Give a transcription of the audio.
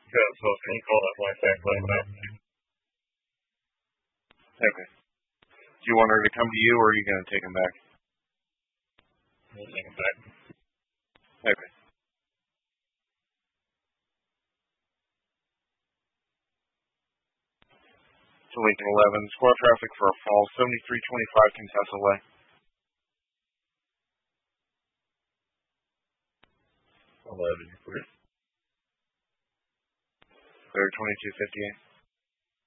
Yeah, so can you call that like that claim out? Okay. Do you want her to come to you, or are you going to take him back? We'll take him back. Okay. To Lincoln 11, squad traffic for a fall 7325 Contessa Way. 11, you're clear. Clear 2258.